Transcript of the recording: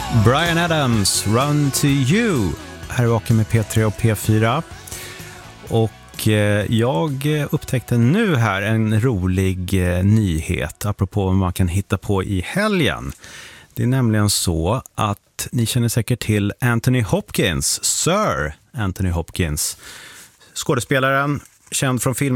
Bryan Adams, Run to You. Här är Vaken med P3 och P4. Och jag upptäckte nu här en rolig nyhet apropå vad man kan hitta på i helgen. Det är nämligen så att ni känner säkert till Anthony Hopkins, Sir Anthony Hopkins. Skådespelaren, känd från film